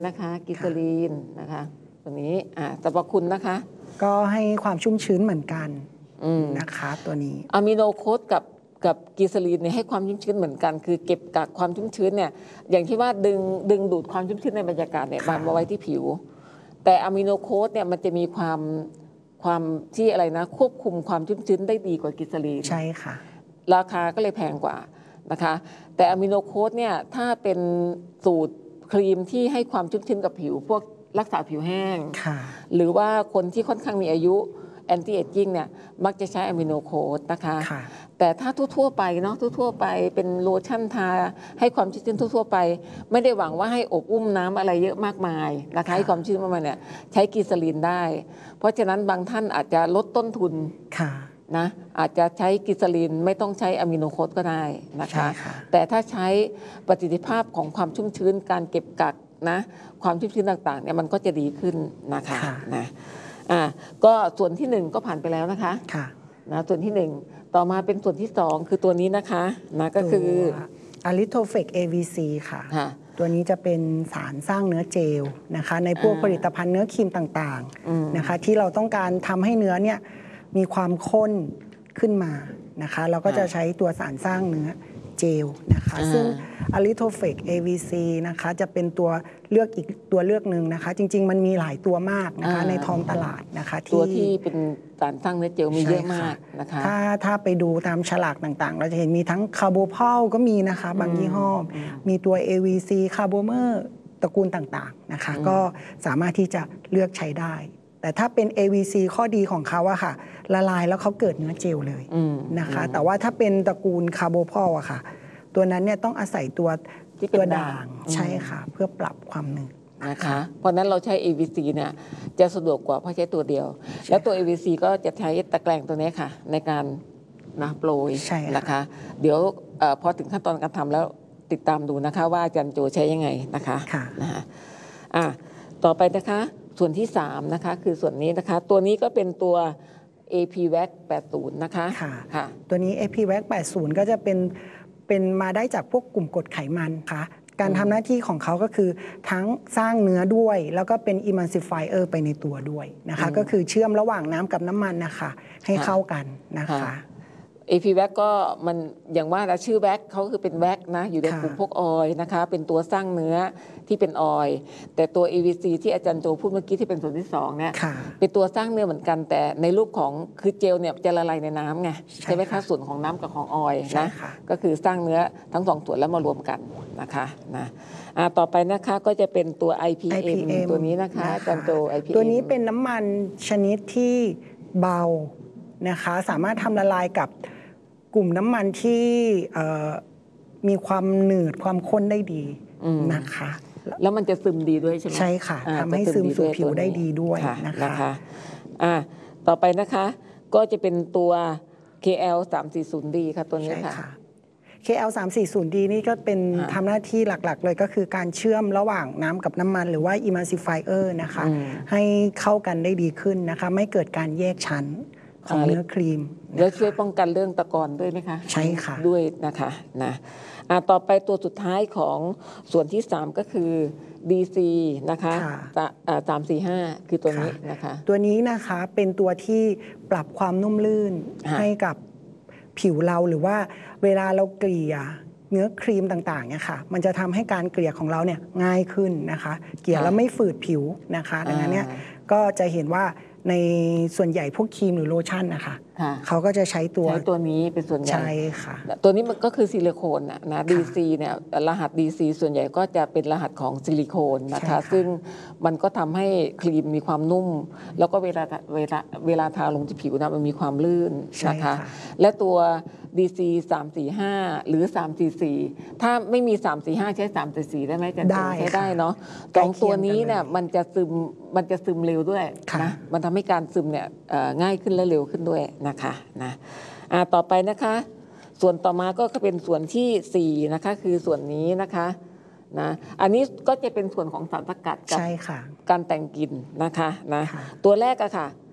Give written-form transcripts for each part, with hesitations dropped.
นะคะกิเซอรีนนะคะตัวนี้สรรพคุณนะคะก็ให้ความชุ่มชื้นเหมือนกันนะคะตัวนี้อะมิโนโคสกับกิเซอรีนเนี่ยให้ความชุ่มชื้นเหมือนกันคือเก็บกักความชุ่มชื้นเนี่ยอย่างที่ว่าดึงดูดความชุ่มชื้นในบรรยากาศเนี่ยมาไว้ที่ผิวแต่อะมิโนโคสเนี่ยมันจะมีความที่อะไรนะควบคุมความชุ่มชื้นได้ดีกว่ากิเซอรีนใช่ค่ะราคาก็เลยแพงกว่านะคะแต่อะมิโนโคสเนี่ยถ้าเป็นสูตรครีมที่ให้ความชุ่มชื้นกับผิวพวกรักษาผิวแห้งหรือว่าคนที่ค่อนข้างมีอายุแอนตี้เอจจิ้งเนี่ยมักจะใช้อะมิโนโคสนะคะแต่ถ้าทั่วไปเนาะทั่วไปเป็นโลชั่นทาให้ความชุ่มชื้นทั่วไปไม่ได้หวังว่าให้อบอุ้มน้ำอะไรเยอะมากมายนะคะให้ความชื้นประมาณเนี่ยใช้กิเซอรีนได้เพราะฉะนั้นบางท่านอาจจะลดต้นทุนนะอาจจะใช้กิเซอรีนไม่ต้องใช้อะมิโนโคสก็ได้นะคะแต่ถ้าใช้ประสิทธิภาพของความชุ่มชื้นการเก็บกักนะความชุ่มชื้นต่างๆเนี่ยมันก็จะดีขึ้นนะคะนะก็ส่วนที่1ก็ผ่านไปแล้วนะคะนะส่วนที่1ต่อมาเป็นส่วนที่2คือตัวนี้นะคะนะก็คืออะลิโทเฟก AVC ค่ะตัวนี้จะเป็นสารสร้างเนื้อเจลนะคะในพวกผลิตภัณฑ์เนื้อครีมต่างๆนะคะที่เราต้องการทำให้เนื้อเนี่ยมีความข้นขึ้นมานะคะเราก็จะใช้ตัวสารสร้างเนื้อเจลนะคะซึ่ง Alitofec AVC นะคะจะเป็นตัวเลือกอีกตัวเลือกหนึ่งนะคะจริงๆมันมีหลายตัวมากนะคะในท้องตลาดนะคะตัวที่เป็นสารสร้างเนื้อเจลมีเยอะมากนะคะถ้าไปดูตามฉลากต่างๆเราจะเห็นมีทั้งคาร์โบพอลก็มีนะคะบางยี่ห้อมีตัว AVC คาร์โบเมอร์ตระกูลต่างๆนะคะก็สามารถที่จะเลือกใช้ได้แต่ถ้าเป็น AVC ข้อดีของเขาอะค่ะละลายแล้วเขาเกิดเนื้อเจลเลยนะคะแต่ว่าถ้าเป็นตระกูลคาร์โบพอลอะค่ะตัวนั้นเนี่ยต้องอาศัยตัวด่างใช่ค่ะเพื่อปรับความหนืดนะคะเพราะนั้นเราใช้ AVC เนี่ยจะสะดวกกว่าเพราะใช้ตัวเดียวแล้วตัว AVC ก็จะใช้ตะแกรงตัวนี้ค่ะในการโปรยนะคะเดี๋ยวพอถึงขั้นตอนการทำแล้วติดตามดูนะคะว่าอาจารย์โจใช้ยังไงนะคะต่อไปนะคะส่วนที่3นะคะคือส่วนนี้นะคะตัวนี้ก็เป็นตัว AP-Wax 80นะคะค่ะตัวนี้ AP-Wax 80ก็จะเป็นมาได้จากพวกกลุ่มกรดไขมันค่ะการทำหน้าที่ของเขาก็คือทั้งสร้างเนื้อด้วยแล้วก็เป็น emulsifier ไปในตัวด้วยนะคะก็คือเชื่อมระหว่างน้ำกับน้ำมันนะคะให้เข้ากันนะคะ AP-Wax ก็มันอย่างว่าแล้วชื่อแว็กเขาคือเป็นแว็กนะอยู่ในกลุ่มพวกออยล์นะคะเป็นตัวสร้างเนื้อที่เป็นออยล์แต่ตัว AVC ที่อาจารย์โจพูดเมื่อกี้ที่เป็นส่วนที่2เนี่ยเป็นตัวสร้างเนื้อเหมือนกันแต่ในรูปของคือเจลเนี่ยจะละลายในน้ำไงใช่ไหมคะส่วนของน้ำกับของออยล์นะก็คือสร้างเนื้อทั้ง2ส่วนแล้วมารวมกันนะคะนะต่อไปนะคะก็จะเป็นตัว IPM ตัวนี้นะคะอาจารย์โจ IPM ตัวนี้เป็นน้ำมันชนิดที่เบานะคะสามารถทำละลายกับกลุ่มน้ำมันที่มีความหนืดความข้นได้ดีนะคะแล้วมันจะซึมดีด้วยใช่ไหมใช่ค่ะทำให้ซึมสู่ผิวได้ดีด้วยนะคะต่อไปนะคะก็จะเป็นตัว KL 340D ค่ะตัวนี้ค่ะ KL 340D นี่ก็เป็นทำหน้าที่หลักๆเลยก็คือการเชื่อมระหว่างน้ำกับน้ำมันหรือว่า emulsifier นะคะให้เข้ากันได้ดีขึ้นนะคะไม่เกิดการแยกชั้นของเนื้อครีมแล้วช่วยป้องกันเรื่องตะกอนด้วยไหมคะใช่ค่ะด้วยนะคะนะต่อไปตัวสุดท้ายของส่วนที่3ก็คือ DC นะคะ345คือตัวนี้นะคะตัวนี้นะคะเป็นตัวที่ปรับความนุ่มลื่นให้กับผิวเราหรือว่าเวลาเราเกลี่ยเนื้อครีมต่างๆเนี่ยค่ะมันจะทำให้การเกลี่ยของเราเนี่ยง่ายขึ้นนะคะเกลี่ยแล้วไม่ฝืดผิวนะคะดังนั้นเนี่ยก็จะเห็นว่าในส่วนใหญ่พวกครีมหรือโลชั่นนะคะเขาก็จะใช้ตัวนี้เป็นส่วนใหญ่ใช่ค่ะตัวนี้มันก็คือซิลิโคนนะ DC เนี่ยรหัส DC ส่วนใหญ่ก็จะเป็นรหัสของซิลิโคนนะคะซึ่งมันก็ทำให้ครีมมีความนุ่มแล้วก็เวลาทาลงที่ผิวนะมันมีความลื่นนะคะและตัว DC 345หรือ344ถ้าไม่มี345ใช้344ได้ไหมจะใช้ได้เนาะ2ตัวนี้เนี่ยมันจะซึมเร็วด้วยนะมันทำให้การซึมเนี่ยง่ายขึ้นและเร็วขึ้นด้วยนะคะนะต่อไปนะคะส่วนต่อมาก็เป็นส่วนที่4นะคะคือส่วนนี้นะคะนะอันนี้ก็จะเป็นส่วนของสารสกัดกับการแต่งกลิ่นนะคะนะตัวแรกอะค่ะ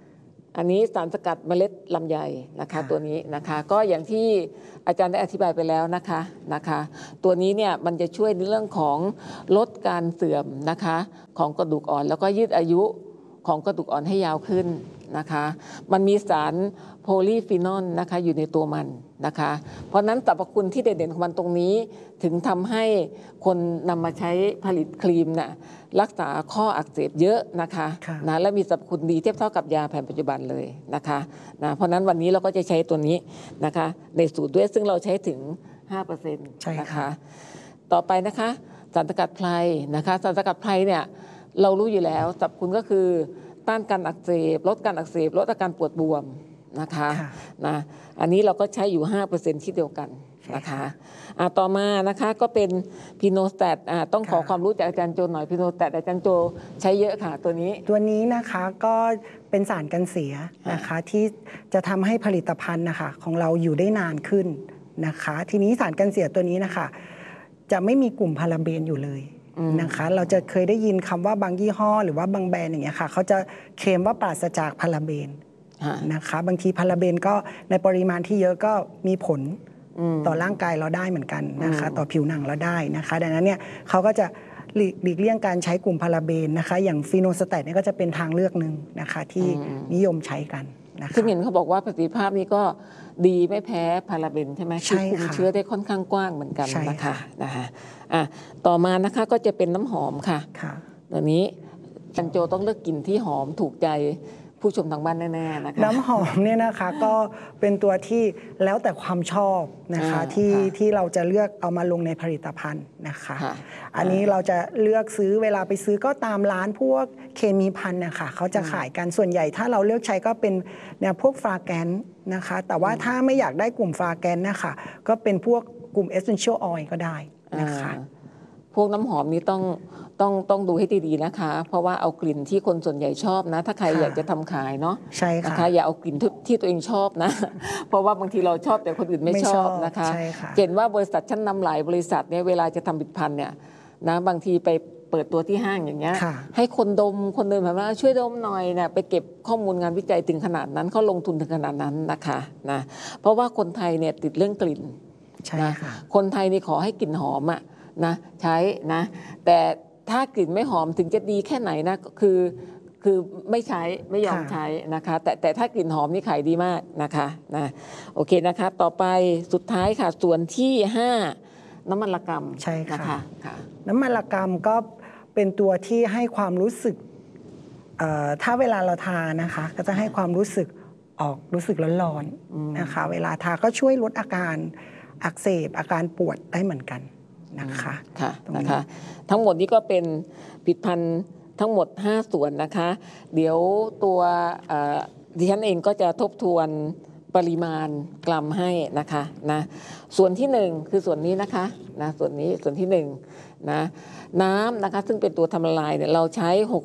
อันนี้สารสกัดเมล็ดลำไยนะคะตัวนี้นะคะก็อย่างที่อาจารย์ได้อธิบายไปแล้วนะคะตัวนี้เนี่ยมันจะช่วยในเรื่องของลดการเสื่อมนะคะของกระดูกอ่อนแล้วก็ยืดอายุของกระดูกอ่อนให้ยาวขึ้นนะคะมันมีสารโพลีฟีนอลนะคะอยู่ในตัวมันนะคะเพราะนั้นสรรพคุณที่เด่นๆของมันตรงนี้ถึงทำให้คนนำมาใช้ผลิตครีมน่ะรักษาข้ออักเสบเยอะนะคะและมีสรรพคุณดีเทียบเท่ากับยาแผนปัจจุบันเลยนะคะเพราะนั้นวันนี้เราก็จะใช้ตัวนี้นะคะในสูตรด้วยซึ่งเราใช้ถึง 5% นะคะต่อไปนะคะสารสกัดไพรนะคะสารสกัดไพรเนี่ยเรารู้อยู่แล้วสรรพคุณก็คือต้านการอักเสบลดการอักเสบลดอาการปวดบวมนะคะอันนี้เราก็ใช้อยู่ 5% ที่เดียวกันนะคะต่อมานะคะก็เป็นพีโนสแตทต้องขอความรู้จากอาจารย์โจหน่อยพีโนสแตทอาจารย์โจใช้เยอะค่ะตัวนี้นะคะก็เป็นสารกันเสียนะคะที่จะทำให้ผลิตภัณฑ์นะคะของเราอยู่ได้นานขึ้นนะคะทีนี้สารกันเสียตัวนี้นะคะจะไม่มีกลุ่มพาราเบนอยู่เลยนะคะเราจะเคยได้ยินคำว่าบางยี่ห้อหรือว่าบางแบรนด์อย่างเงี้ยค่ะเขาจะเคลมว่าปราศจากพาราเบนนะคะบางทีพาราเบนก็ในปริมาณที่เยอะก็มีผลต่อร่างกายเราได้เหมือนกันนะคะต่อผิวหนังเราได้นะคะดังนั้นเนี่ยเขาก็จะหลีกเลี่ยงการใช้กลุ่มพาราเบนนะคะอย่างฟีโนสแตทนี่ก็จะเป็นทางเลือกหนึ่งนะคะที่นิยมใช้กันนะคะซึ่งเห็นเขาบอกว่าประสิทธิภาพนี้ก็ดีไม่แพ้พาราเบนใช่ไหมคือคุมเชื้อได้ค่อนข้างกว้างเหมือนกันนะคะต่อมานะคะก็จะเป็นน้ำหอมค่ะตัวนี้จันโจต้องเลือกกลิ่นที่หอมถูกใจผู้ชมทางบ้านแน่ๆนะคะน้ำหอมเนี่ยนะคะก็เป็นตัวที่แล้วแต่ความชอบนะคะที่เราจะเลือกเอามาลงในผลิตภัณฑ์นะคะอันนี้เราจะเลือกซื้อเวลาไปซื้อก็ตามร้านพวกเคมีภัณฑ์นะคะเขาจะขายกันส่วนใหญ่ถ้าเราเลือกใช้ก็เป็นเนี่ยพวกฟราแกนนะคะแต่ว่าถ้าไม่อยากได้กลุ่มฟราแกนนะคะก็เป็นพวกกลุ่ม essential oil ก็ได้นะคะพวกน้ำหอมนี้ต้องดูให้ดีๆนะคะเพราะว่าเอากลิ่นที่คนส่วนใหญ่ชอบนะถ้าใครอยากจะทำขายเนาะใช่ค่ะนะคะอย่าเอากลิ่นที่ตัวเองชอบนะเพราะว่าบางทีเราชอบแต่คนอื่นไม่ชอบนะคะเห็นว่าบริษัทชั้นนำหลายบริษัทเนี่ยเวลาจะทำผลิตภัณฑ์เนี่ยนะบางทีไปเปิดตัวที่ห้างอย่างเงี้ยให้คนเดินผ่านมาช่วยดมหน่อยนะไปเก็บข้อมูลงานวิจัยถึงขนาดนั้นเขาลงทุนถึงขนาดนั้นนะคะนะเพราะว่าคนไทยเนี่ยติดเรื่องกลิ่นนะคนไทยนี่ขอให้กลิ่นหอมอ่ะนะใช้นะแต่ถ้ากลิ่นไม่หอมถึงจะดีแค่ไหนนะคือไม่ใช้ไม่ยอมใช้นะคะแต่ถ้ากลิ่นหอมนี่ขายดีมากนะคะนะโอเคนะคะต่อไปสุดท้ายค่ะส่วนที่5น้ำมันละกำใช่ค่ะน้ำมันละกำก็เป็นตัวที่ให้ความรู้สึกถ้าเวลาเราทานะคะก็จะให้ความรู้สึกร้อนๆนะคะเวลาทาก็ช่วยลดอาการอักเสบอาการปวดได้เหมือนกันนะคะนะคะทั้งหมดนี้ก็เป็นผลิตภัณฑ์ทั้งหมด5ส่วนนะคะเดี๋ยวตัวดิฉันเองก็จะทบทวนปริมาณกรัมให้นะคะนะส่วนที่1คือส่วนนี้นะคะนะส่วนที่1นะน้ำนะคะซึ่งเป็นตัวทำละลายเนี่ยเราใช้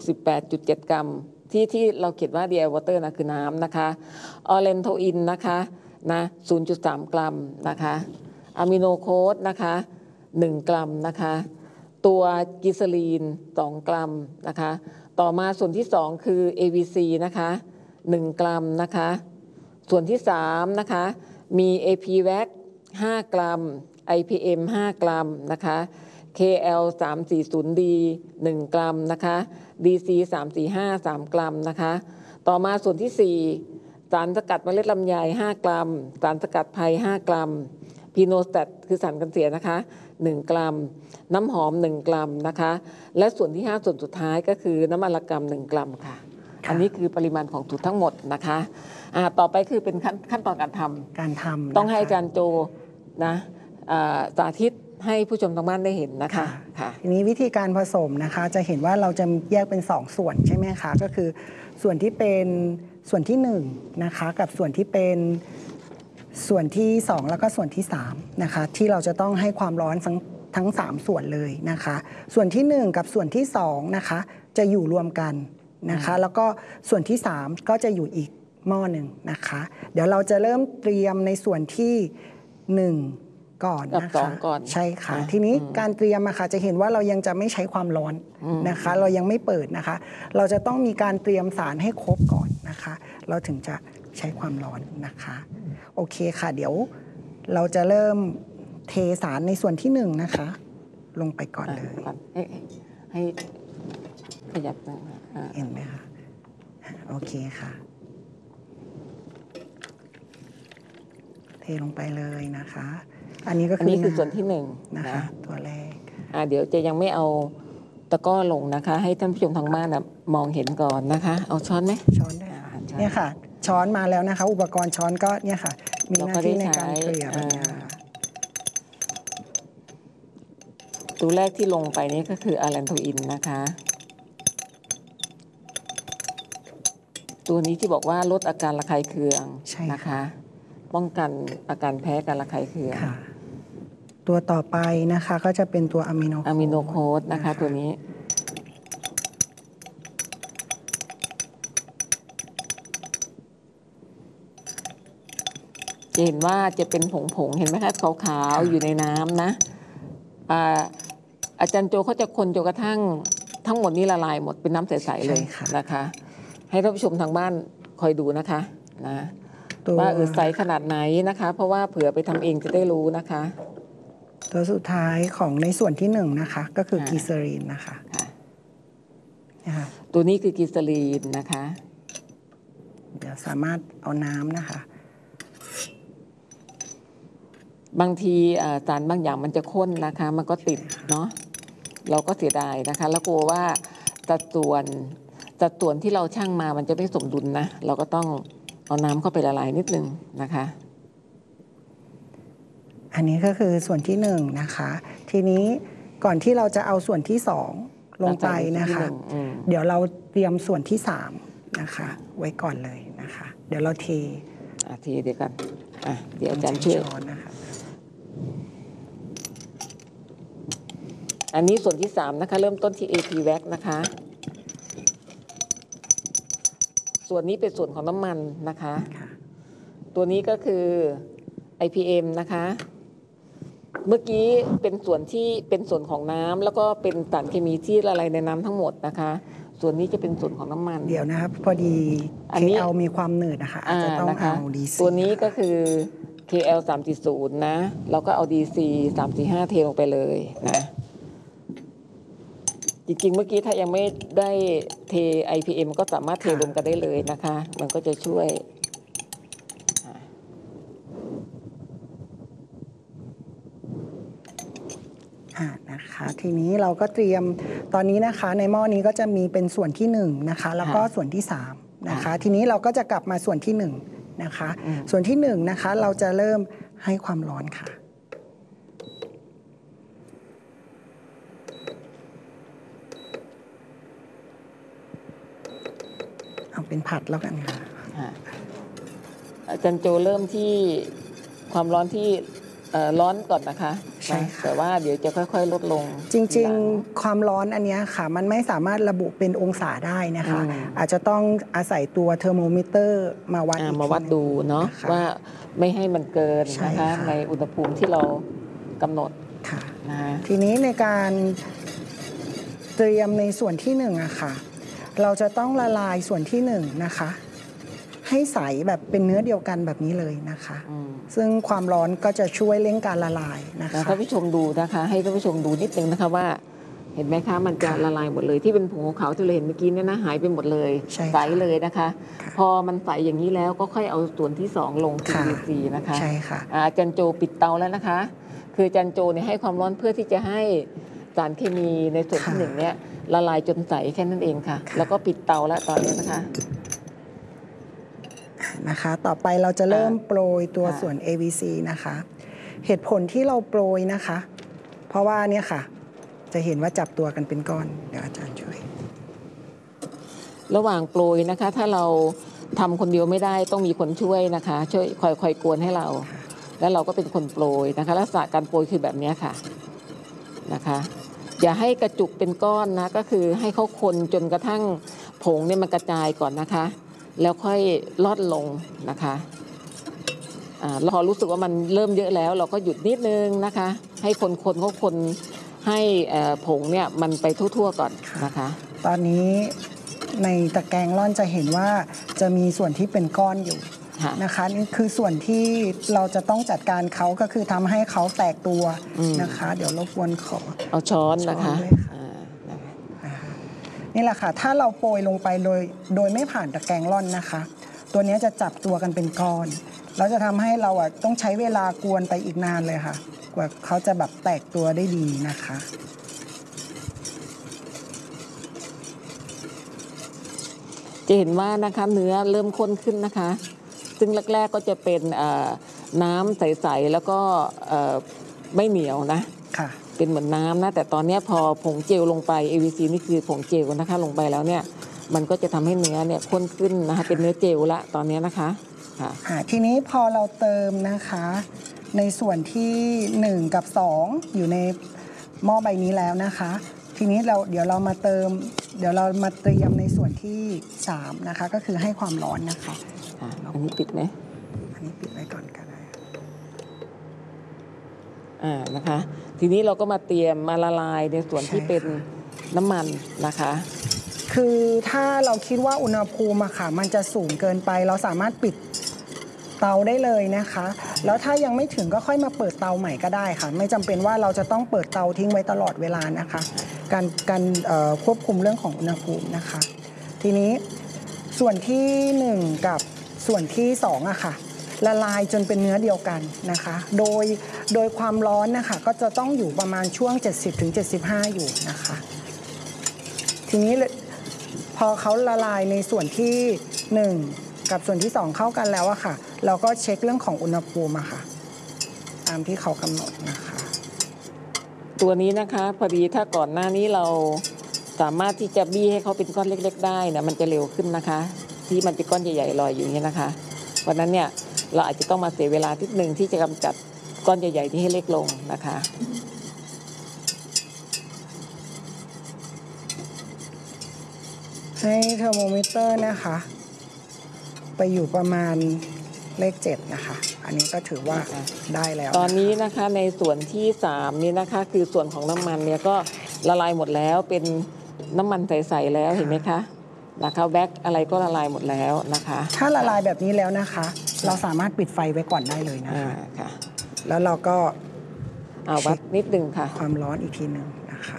68.7 กรัมที่เราเขียนว่า DI water นะคือน้ำนะคะออเรนโทอินนะคะนะ 0.3 กรัมนะคะอะมิโนโคสนะคะ1 กรัมนะคะตัวกิซาลีน2 กรัมนะคะต่อมาส่วนที่2คือ AVC นะคะ1 กรัมนะคะส่วนที่3นะคะมี AP-VAC 5 กรัม IPM 5 กรัมนะคะ KL 340D 1 กรัมนะคะ DC 345 3 กรัมนะคะต่อมาส่วนที่4สารสกัดเมล็ดลำไย5 กรัมสารสกัดไพร5 กรัมพีโนสแตทคือสารกันเสียนะคะ1 กรัมน้ำหอม1 กรัมนะคะและส่วนที่5ส่วนสุดท้ายก็คือน้ำมันละกำ1 กรัมค่ะอันนี้คือปริมาณของสูตรทั้งหมดนะคะต่อไปคือเป็นขั้นตอนการทำต้องให้อาจารย์โจนะสาธิตให้ผู้ชมทางบ้านได้เห็นนะคะทีนี้วิธีการผสมนะคะจะเห็นว่าเราจะแยกเป็น2ส่วนใช่ไหมคะก็คือส่วนที่เป็นส่วนที่1นะคะกับส่วนที่เป็นส่วนที่2แล้วก็ส่วนที่3นะคะที่เราจะต้องให้ความร้อนทั้ง3ส่วนเลยนะคะส่วนที่1กับส่วนที่2นะคะจะอยู่รวมกันนะคะแล้วก็ส่วนที่3ก็จะอยู่อีกหม้อหนึ่งนะคะเดี๋ยวเราจะเริ่มเตรียมในส่วนที่1ก่อนนะคะใช่ค่ะทีนี้การเตรียมอะค่ะจะเห็นว่าเรายังจะไม่ใช้ความร้อนนะคะเรายังไม่เปิดนะคะเราจะต้องมีการเตรียมสารให้ครบก่อนนะนะคะ เราถึงจะใช้ความร้อนนะคะโอเคค่ะเดี๋ยวเราจะเริ่มเทสารในส่วนที่1นะคะลงไปก่อนเลยให้ขยับเห็นไหมคะโอเคค่ะเทลงไปเลยนะคะอันนี้ก็คือส่วนที่1 นะคะตัวแรกเดี๋ยวจะยังไม่เอาตะกร้อลงนะคะให้ท่านผู้ชมทางบ้านมองเห็นก่อนนะคะเอาช้อนไหมช้อนได้ค่ะเนี่ยค่ะช้อนมาแล้วนะคะอุปกรณ์ช้อนก็เนี่ยค่ะมีหน้าที่ในการเกลี่ยแบบนี้ตัวแรกที่ลงไปนี้ก็คืออะแลนโทอินนะคะตัวนี้ที่บอกว่าลดอาการระคายเคืองนะคะป้องกันอาการแพ้การระคายเคืองตัวต่อไปนะคะก็จะเป็นตัวอะมิโนโคสนะคะตัวนี้จะเห็นว่าจะเป็นผงเห็นไหมคะขาวๆอยู่ในน้ำนะอาจารย์โจเขาจะคนจนกระทั่งทั้งหมดนี้ละลายหมดเป็นน้ำใสๆเลยนะคะให้ท่านผู้ชมทางบ้านคอยดูนะคะนะว่าใสขนาดไหนนะคะเพราะว่าเผื่อไปทำเองจะได้รู้นะคะตัวสุดท้ายของในส่วนที่1นะคะก็คือกีเซอรีนนะคะตัวนี้คือกีเซอรีนนะคะเดี๋ยวสามารถเอาน้ำนะคะบางทีสารบางอย่างมันจะข้นนะคะมันก็ติดเนาะเราก็เสียดายนะคะแล้วกลัวว่าสัดส่วนที่เราชั่งมามันจะไม่สมดุลนะเราก็ต้องเอาน้ำเข้าไปละลายนิดนึงนะคะอันนี้ก็คือส่วนที่1นะคะทีนี้ก่อนที่เราจะเอาส่วนที่2ลงไปนะคะเดี๋ยวเราเตรียมส่วนที่3นะคะไว้ก่อนเลยนะคะเดี๋ยวเราเทเดี๋ยวกันเดี๋ยวอาจารย์ช่วยนะคะอันนี้ส่วนที่3นะคะเริ่มต้นที่ AP Wax นะคะส่วนนี้เป็นส่วนของน้ำมันนะคะตัวนี้ก็คือ IPM นะคะเมื่อกี้เป็นส่วนของน้ำแล้วก็เป็นสารเคมีที่ละลายในน้ำทั้งหมดนะคะส่วนนี้จะเป็นส่วนของน้ำมันเดี๋ยวนะครับพอดี KL มีความหนืดนะคะอาจจะต้องเอา DC ตัวนี้ก็คือ KL 3.0นะเราก็เอา DC 345เทลงไปเลยนะจริงๆเมื่อกี้ถ้ายังไม่ได้เท IPM ก็สามารถเทรวมกันได้เลยนะคะมันก็จะช่วยนะคะทีนี้เราก็เตรียมตอนนี้นะคะในหม้อนี้ก็จะมีเป็นส่วนที่1นะคะแล้วก็ส่วนที่3นะคะทีนี้เราก็จะกลับมาส่วนที่1นะคะส่วนที่1นะคะเราจะเริ่มให้ความร้อนค่ะเอาเป็นผัดแล้วกันค่ะอาจารย์โจเริ่มที่ความร้อนที่ร้อนก่อนนะคะใช่ค่ะแต่ว่าเดี๋ยวจะค่อยๆลดลงจริงๆความร้อนอันนี้ค่ะมันไม่สามารถระบุเป็นองศาได้นะคะอาจจะต้องอาศัยตัวเทอร์โมมิเตอร์มาวัดดูเนาะว่าไม่ให้มันเกินนะคะในอุณหภูมิที่เรากำหนดค่ะทีนี้ในการเตรียมในส่วนที่1อะค่ะเราจะต้องละลายส่วนที่1นะคะให้ใสแบบเป็นเนื้อเดียวกันแบบนี้เลยนะคะซึ่งความร้อนก็จะช่วยเร่งการละลายนะคะท่านผู้ชมดูนะคะให้ท่านผู้ชมดูนิดนึงนะคะว่าเห็นไหมคะมันจะละลายหมดเลยที่เป็นผงขาวที่เราเห็นเมื่อกี้เนี่ยนะหายไปหมดเลยใสเลยนะคะพอมันใสอย่างนี้แล้วก็ค่อยเอาส่วนที่2ลง PVC นะคะใช่ค่ะอาจารย์โจปิดเตาแล้วนะคะคืออาจารย์โจเนี่ยให้ความร้อนเพื่อที่จะให้สารเคมีในส่วนที่1เนี่ยละลายจนใสแค่นั้นเองค่ะแล้วก็ปิดเตาแล้วตอนนี้นะคะต่อไปเราจะเริ่มโปรยตัวส่วน AVC นะคะเหตุผลที่เราโปรยนะคะเพราะว่าเนี่ยค่ะจะเห็นว่าจับตัวกันเป็นก้อนเดี๋ยวอาจารย์ช่วยระหว่างโปรยนะคะถ้าเราทำคนเดียวไม่ได้ต้องมีคนช่วยนะคะช่วยคอยกวนให้เราแล้วเราก็เป็นคนโปรยนะคะลักษณะการโปรยคือแบบนี้ค่ะนะคะอย่าให้กระจุกเป็นก้อนนะก็คือให้เขาคนจนกระทั่งผงเนี่ยมันกระจายก่อนนะคะแล้วค่อยลดลงนะคะพอรู้สึกว่ามันเริ่มเยอะแล้วเราก็หยุดนิดนึงนะคะให้คนเขาคนให้ผงเนี่ยมันไปทั่วๆก่อนนะคะตอนนี้ในตะแกรงร่อนจะเห็นว่าจะมีส่วนที่เป็นก้อนอยู่นะคะนี่คือส่วนที่เราจะต้องจัดการเขาก็คือทำให้เขาแตกตัวนะคะเดี๋ยวรบกวนขอเอาช้อนนะคะนี่แหละค่ะถ้าเราโปรยลงไปโดยไม่ผ่านตะแกรงร่อนนะคะตัวนี้จะจับตัวกันเป็นก้อนแล้วจะทำให้เราต้องใช้เวลากวนไปอีกนานเลยค่ะกว่าเขาจะแบบแตกตัวได้ดีนะคะจะเห็นว่านะคะเนื้อเริ่มข้นขึ้นนะคะซึ่งแรกๆก็จะเป็นน้ำใสๆแล้วก็ไม่เหนียวนะค่ะเป็นเหมือนน้ำนะแต่ตอนนี้พอผงเจลลงไป AVC นี่คือผงเจลนะคะลงไปแล้วเนี่ยมันก็จะทำให้เนื้อเนี่ยข้นขึ้นนะคะเป็นเนื้อเจลละตอนนี้นะคะค่ะทีนี้พอเราเติมนะคะในส่วนที่1กับ2อยู่ในหม้อใบนี้แล้วนะคะทีนี้เดี๋ยวเรามาเตรียมในส่วนที่3นะคะก็คือให้ความร้อนนะคะอันนี้ปิดไหมอันนี้ปิดไว้ก่อนก็ได้นะคะทีนี้เราก็มาเตรียมมาละลายในส่วนที่เป็นน้ำมันนะคะคือถ้าเราคิดว่าอุณหภูมิค่ะมันจะสูงเกินไปเราสามารถปิดเตาได้เลยนะคะแล้วถ้ายังไม่ถึงก็ค่อยมาเปิดเตาใหม่ก็ได้ค่ะไม่จำเป็นว่าเราจะต้องเปิดเตาทิ้งไว้ตลอดเวลานะคะการควบคุมเรื่องของอุณหภูมินะคะทีนี้ส่วนที่1กับส่วนที่2อะค่ะละลายจนเป็นเนื้อเดียวกันนะคะโดยความร้อนนะคะก็จะต้องอยู่ประมาณช่วง 70-75 อยู่นะคะทีนี้พอเขาละลายในส่วนที่1กับส่วนที่2เข้ากันแล้วอะค่ะเราก็เช็คเรื่องของอุณหภูมิอะค่ะตามที่เขากำหนดนะคะตัวนี้นะคะพอดีถ้าก่อนหน้านี้เราสามารถที่จะบี้ให้เขาเป็นก้อนเล็กๆได้นะมันจะเร็วขึ้นนะคะที่มันเป็นก้อนใหญ่ๆลอยอยู่นี่นะคะวันนั้นเนี่ยเราอาจจะต้องมาเสียเวลาทีนึงที่จะกำจัดก้อนใหญ่ๆที่ให้เล็กลงนะคะให้เทอร์โมมิเตอร์นะคะไปอยู่ประมาณเลข7นะคะอันนี้ก็ถือว่าได้แล้วตอนนี้นะคะในส่วนที่3นี้นะคะคือส่วนของน้ำมันเนี่ยก็ละลายหมดแล้วเป็นน้ำมันใสๆแล้วเห็นไหมคะนะคะแว็กอะไรก็ละลายหมดแล้วนะคะถ้าละลายแบบนี้แล้วนะคะเราสามารถปิดไฟไว้ก่อนได้เลยนะคะแล้วเราก็เอาวัดนิดนึงค่ะความร้อนอีกทีหนึ่งนะคะ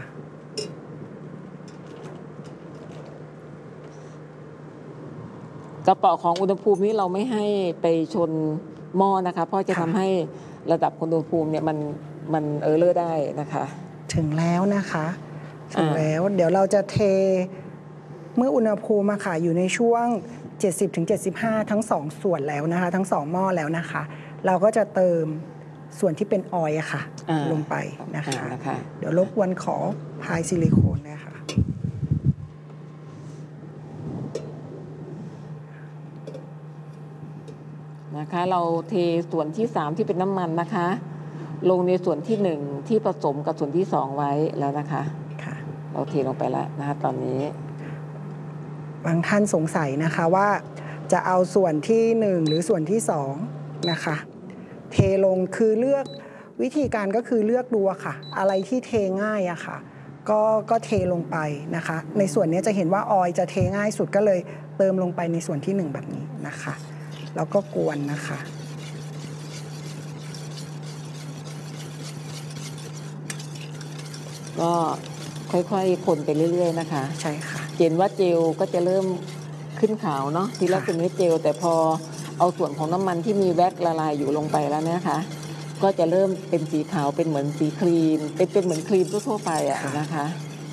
กระเป๋าของอุณหภูมินี้เราไม่ให้ไปชนหม้อนะคะเพราะจะทำให้ระดับอุณหภูมิเนี่ยมันเลอร์ได้นะคะถึงแล้วนะคะถึงแล้วเดี๋ยวเราจะเทเมื่ออุณหภูมิค่ะอยู่ในช่วง 70-75 ทั้ง2ส่วนแล้วนะคะทั้ง2หม้อแล้วนะคะเราก็จะเติมส่วนที่เป็นออยล์ค่ะลงไปนะคะเดี๋ยวรบกวนขอพายซิลิโคนนะคะนะคะเราเทส่วนที่3ที่เป็นน้ำมันนะคะลงในส่วนที่1ที่ผสมกับส่วนที่2ไว้แล้วนะคะเราเทลงไปแล้วนะคะตอนนี้บางท่านสงสัยนะคะว่าจะเอาส่วนที่1หรือส่วนที่2นะคะเทลงคือเลือกวิธีการก็คือเลือกดูค่ะอะไรที่เทง่ายอะค่ะก็เทลงไปนะคะในส่วนนี้จะเห็นว่าออยล์จะเทง่ายสุดก็เลยเติมลงไปในส่วนที่1แบบนี้นะคะแล้วก็กวนนะคะก็ค่อยๆคนไปเรื่อยๆนะคะใช่ค่ะเห็นว่าเจลก็จะเริ่มขึ้นขาวเนาะทีแรกเป็นเนื้อเจลแต่พอเอาส่วนของน้ำมันที่มีแว็กละลายอยู่ลงไปแล้วนะคะก็จะเริ่มเป็นสีขาวเป็นเหมือนสีครีมเป็นเหมือนครีมทั่วไปอะนะคะ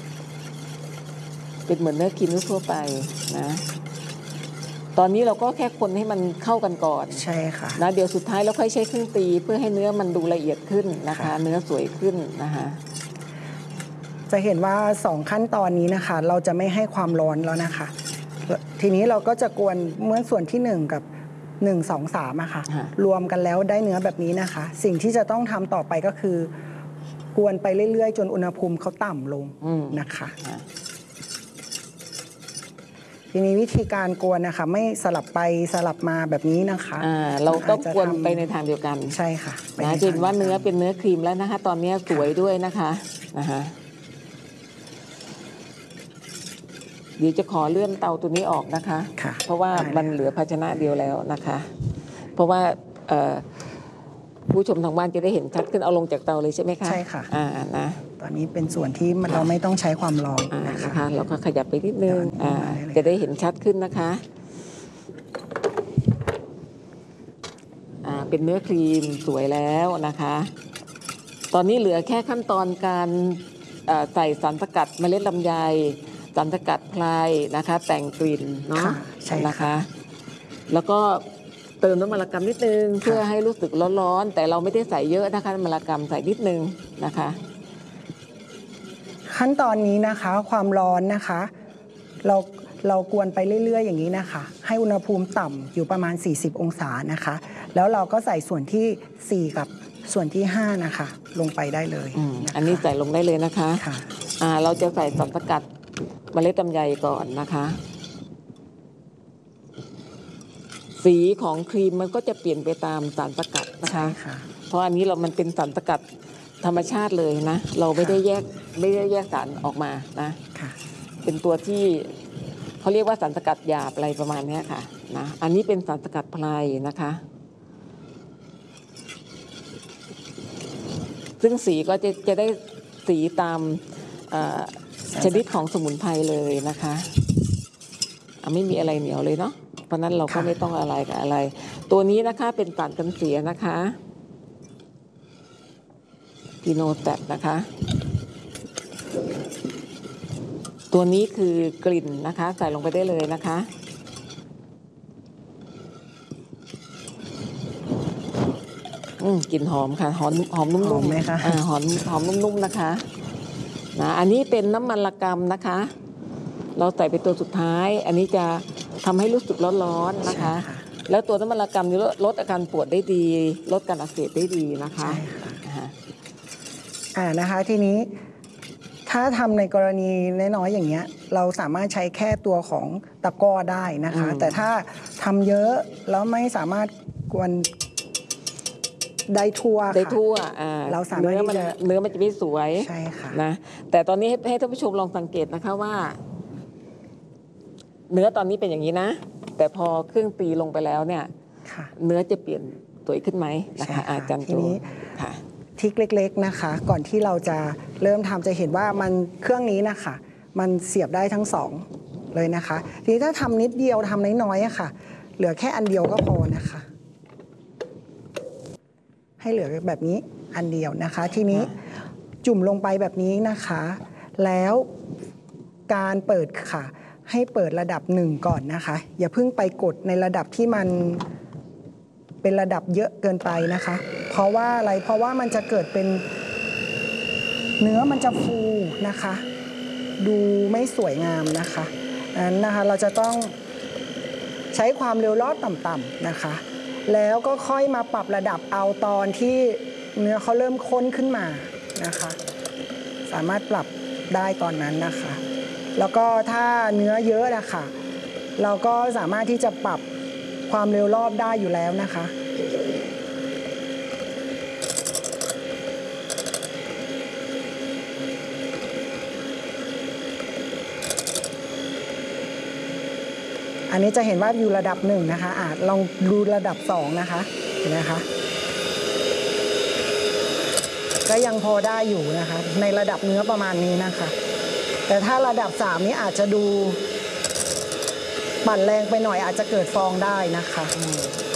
เป็นเหมือนเนื้อครีมทั่วไปนะตอนนี้เราก็แค่คนให้มันเข้ากันก่อนใช่ค่ะนะเดี๋ยวสุดท้ายเราค่อยใช้เครื่องตีเพื่อให้เนื้อมันดูละเอียดขึ้นนะคะเนื้อสวยขึ้นนะคะจะเห็นว่า2ขั้นตอนนี้นะคะเราจะไม่ให้ความร้อนแล้วนะคะทีนี้เราก็จะกวนเมื่อส่วนที่1กับ1 2 3อะค่ะรวมกันแล้วได้เนื้อแบบนี้นะคะสิ่งที่จะต้องทำต่อไปก็คือกวนไปเรื่อยๆจนอุณหภูมิเขาต่ำลงนะคะทีนี้วิธีการกวนนะคะไม่สลับไปสลับมาแบบนี้นะคะเราต้องกวนไปในทางเดียวกันใช่ค่ะนะเห็นว่าเนื้อเป็นเนื้อครีมแล้วนะคะตอนนี้สวยด้วยนะคะเดี๋ยวจะขอเลื่อนเตาตัวนี้ออกนะคะเพราะว่ามันเหลือภาชนะเดียวแล้วนะคะเพราะว่าผู้ชมทางบ้านจะได้เห็นชัดขึ้นเอาลงจากเตาเลยใช่ไหมคะใช่ค่ะนะตอนนี้เป็นส่วนที่เราไม่ต้องใช้ความร้อนนะคะเราก็ขยับไปนิดนึงจะได้เห็นชัดขึ้นนะคะเป็นเนื้อครีมสวยแล้วนะคะตอนนี้เหลือแค่ขั้นตอนการใส่สารสกัดเมล็ดลำไยสารสกัดไพรนะคะแต่งกลิ่นเนาะนะคะแล้วก็เติมน้ำมันกำนิดนึงเพื่อให้รู้สึกร้อนๆแต่เราไม่ได้ใส่เยอะนะคะน้ำมันกำใส่นิดนึงนะคะขั้นตอนนี้นะคะความร้อนนะคะเรากวนไปเรื่อยๆอย่างนี้นะคะให้อุณหภูมิต่ำอยู่ประมาณ40องศานะคะแล้วเราก็ใส่ส่วนที่4กับส่วนที่5นะคะลงไปได้เลยอันนี้ใส่ลงได้เลยนะคะเราจะใส่สารสกัดเมล็ดลำไยก่อนนะคะสีของครีมมันก็จะเปลี่ยนไปตามสารสกัดนะคะเพราะอันนี้มันเป็นสารสกัดธรรมชาติเลยนะเราไม่ได้แยกสารออกมานะเป็นตัวที่เขาเรียกว่าสารสกัดหยาบอะไรประมาณนี้ค่ะนะอันนี้เป็นสารสกัดไพรนะคะซึ่งสีก็จะได้สีตามชนิดของสมุนไพรเลยนะคะไม่มีอะไรเหนียวเลยเนาะเพราะนั้นเราก็ไม่ต้องอะไรกับอะไรตัวนี้นะคะเป็นสารกันเสียนะคะพีโนแตดนะคะตัวนี้คือกลิ่นนะคะใส่ลงไปได้เลยนะคะกลิ่นหอมค่ะหอมนุ่มๆไหมคะหอมนุ่มๆนะคะอันนี้เป็นน้ำมันละกำนะคะเราใส่ไปตัวสุดท้ายอันนี้จะทำให้รู้สึกร้อนๆนะคะแล้วตัวน้ำมันละกำนี้ลดอาการปวดได้ดีลดการอักเสบได้ดีนะคะนะคะทีนี้ถ้าทำในกรณีน้อยๆอย่างเงี้ยเราสามารถใช้แค่ตัวของตะกร้อได้นะคะแต่ถ้าทำเยอะแล้วไม่สามารถกวนได้ทั่วเราสามารถเนื้อมันจะไม่สวยใช่ค่ะนะแต่ตอนนี้ให้ท่านผู้ชมลองสังเกตนะคะว่าเนื้อตอนนี้เป็นอย่างนี้นะแต่พอเครื่องตีลงไปแล้วเนี่ยเนื้อจะเปลี่ยนสวยขึ้นไหมนะคะอาจารย์ทีนี้ทริคเล็กๆนะคะก่อนที่เราจะเริ่มทำจะเห็นว่ามันเครื่องนี้นะคะมันเสียบได้ทั้ง2เลยนะคะทีนี้ถ้าทำนิดเดียวทำน้อยๆอะค่ะเหลือแค่อันเดียวก็พอนะคะให้เหลือแบบนี้อันเดียวนะคะทีนี้จุ่มลงไปแบบนี้นะคะแล้วการเปิดค่ะให้เปิดระดับ1ก่อนนะคะอย่าเพิ่งไปกดในระดับที่มันเป็นระดับเยอะเกินไปนะคะเพราะว่าอะไรเพราะว่ามันจะเกิดเป็นเนื้อมันจะฟูนะคะดูไม่สวยงามนะคะนั้นนะคะเราจะต้องใช้ความเร็วรอบต่ำๆนะคะแล้วก็ค่อยมาปรับระดับเอาตอนที่เนื้อเขาเริ่มข้นขึ้นมานะคะสามารถปรับได้ตอนนั้นนะคะแล้วก็ถ้าเนื้อเยอะนะคะเราก็สามารถที่จะปรับความเร็วรอบได้อยู่แล้วนะคะอันนี้จะเห็นว่าอยู่ระดับ1นะคะลองดูระดับ2นะคะเห็นไหมคะก็ยังพอได้อยู่นะคะในระดับเนื้อประมาณนี้นะคะแต่ถ้าระดับ3นี้อาจจะดูปั่นแรงไปหน่อยอาจจะเกิดฟองได้นะคะ